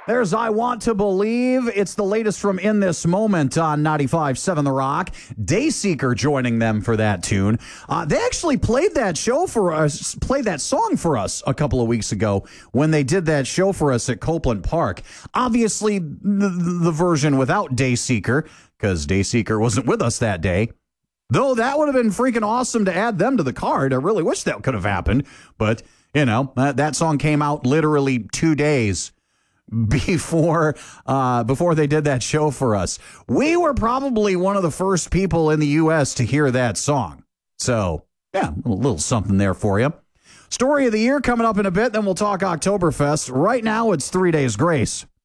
There's I Want to Believe. It's the latest from In This Moment on 95.7 The Rock. Dayseeker joining them for that tune. They actually played that song for us a couple of weeks ago when they did that show for us at Copeland Park. Obviously, the version without Dayseeker, because Dayseeker wasn't with us that day. Though that would have been freaking awesome to add them to the card. I really wish that could have happened. But, you know, that song came out literally 2 days before they did that show for us. We were probably one of the first people in the U.S. to hear that song. So, yeah, a little something there for you. Story of the year coming up in a bit, then we'll talk Oktoberfest. Right now, it's 3 Days Grace.